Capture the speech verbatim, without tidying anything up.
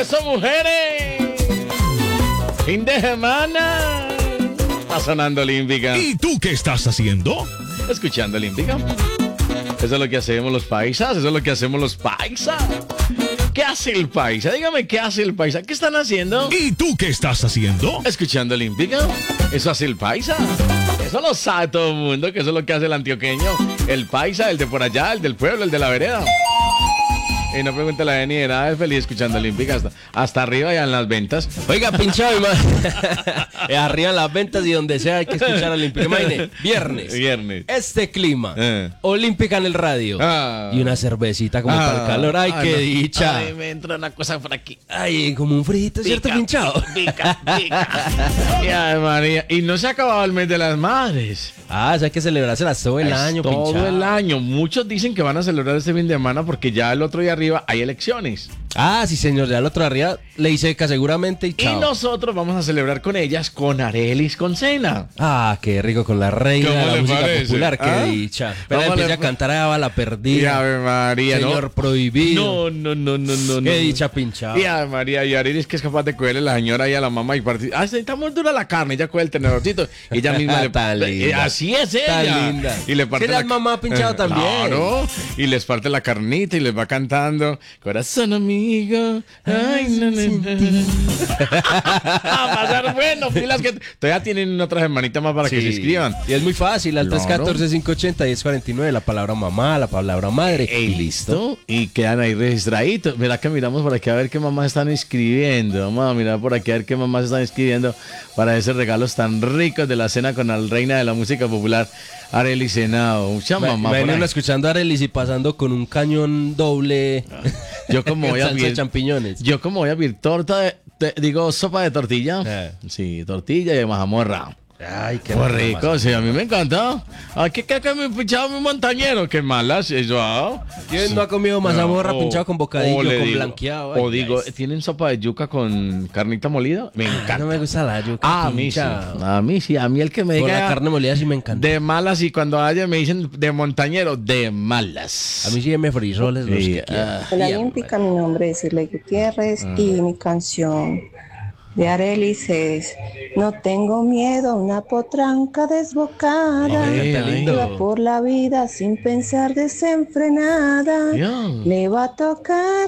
Eso, mujeres. Fin de semana. Está sonando Olímpica. ¿Y tú qué estás haciendo? Escuchando Olímpica. Eso es lo que hacemos los paisas. Eso es lo que hacemos los paisas. ¿Qué hace el paisa? Dígame, ¿qué hace el paisa? ¿Qué están haciendo? ¿Y tú qué estás haciendo? Escuchando Olímpica. Eso hace el paisa. Eso lo sabe todo el mundo, que eso es lo que hace el antioqueño. El paisa, el de por allá, el del pueblo, el de la vereda. Y no pregúntale a Eni de nada, es feliz escuchando Olímpica hasta, hasta arriba ya en las ventas. Oiga, pinchado, y arriba en las ventas y donde sea hay que escuchar Olímpica. Imagine, viernes. Viernes. Este clima. Eh. Olímpica en el radio. Ah. Y una cervecita como Ah. para el calor. Ay, Ah, qué no. dicha. Ay, me entra una cosa por aquí. Ay, como un frito, ¿cierto, Pica, pinchado? Pica, pica. Y, ay, María. Y no se ha acabado el mes de las madres. Ah, o sea, hay que celebrárselas todo el Es año, todo pinchado. el año. Muchos dicen que van a celebrar este fin de semana porque ya el otro día arriba hay elecciones. Ah, sí, señor. Ya el otro arriba le seca seguramente y Y chao. nosotros vamos a celebrar con ellas, con Arelis, con Cena. Ah, qué rico con la reina de ¿Cómo la le música parece? popular, qué ¿Ah? dicha. Pero ¿Cómo empieza le a pa- cantar a Bala Y Perdida. Ave María, ¿no? Señor prohibido. No, no, no, no, no. Qué no. dicha, pinchado. Y Ave María, y Arelis que es capaz de cogerle a la señora y a la mamá y partir. Ah, está muy dura la carne, ella coge el tenedorcito y ella misma le Tan linda. Eh, Así es ella. Tan linda. Y le parte Sí, la mamá pinchado Eh, también. Claro. Y les parte la carnita y les va cantando. Corazón amigo. Ay, no, no, no. A pasar bueno, filas que todavía tienen otra semanita más para que se inscriban. Y es muy fácil, al Claro. tres uno cuatro, cinco ocho cero, uno cero cuatro nueve, la palabra mamá, la palabra madre. Y listo. Y quedan ahí registraditos. Mira que miramos por aquí a ver qué mamás están inscribiendo. Vamos a mirar por aquí a ver qué mamás están inscribiendo para esos regalos tan ricos de la cena con la reina de la música popular, Arely Senado. Mucha mamá. por Imagínenlo ahí. escuchando a Arelis y pasando con un cañón doble. Yo como voy a salsa de vir- champiñones. Yo como voy a vir torta de, de- digo sopa de tortilla. Eh. Sí, tortilla y de mazamorra. Ay, qué Muy rico, sí, a mí me encanta. Ay, ¿qué que, que me pinchaba mi montañero? Qué malas, eso. ah. ¿Quién no ha comido mazamorra O- pinchado con bocadillo, o le con digo- blanqueado? O Ay, digo, ay, ¿tienen sopa de yuca con carnita molida? Me encanta. no me gusta la yuca. Ah, a mí sí. pinchado. A mí sí, a mí el que me Con la diga carne molida sí me encanta. de malas y cuando haya me dicen de montañero, de malas. A mí sí me frisoles los Sí, que quieran. ah. Hola Y Olímpica, mi nombre es Irley Gutiérrez y mi canción de Arelis es No tengo miedo a una potranca desbocada, Ay, Qué ay. lindo. que va por la vida sin pensar desenfrenada, Ya. le va a tocar